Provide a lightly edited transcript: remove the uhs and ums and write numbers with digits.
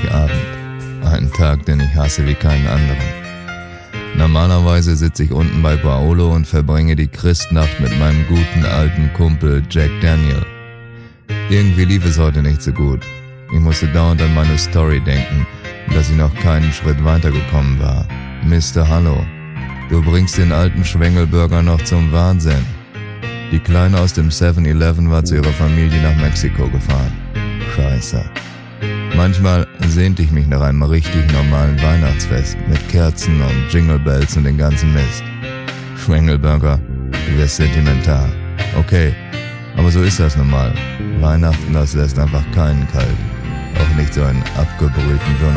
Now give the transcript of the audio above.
Heiligabend. Einen Tag, den ich hasse wie keinen anderen. Normalerweise sitze ich unten bei Paolo und verbringe die Christnacht mit meinem guten alten Kumpel Jack Daniel. Irgendwie lief es heute nicht so gut. Ich musste dauernd an meine Story denken, dass ich noch keinen Schritt weitergekommen war. Mr. Hallo, du bringst den alten Schwengelburger noch zum Wahnsinn. Die Kleine aus dem 7-Eleven war zu ihrer Familie nach Mexiko gefahren. Scheiße. Manchmal sehnte ich mich nach einem richtig normalen Weihnachtsfest mit Kerzen und Jingle Bells und den ganzen Mist. Schwengelburger, du wirst sentimental. Okay, aber so ist das nun mal. Weihnachten, das lässt einfach keinen kalt. Auch nicht so einen abgebrühten Journalisten.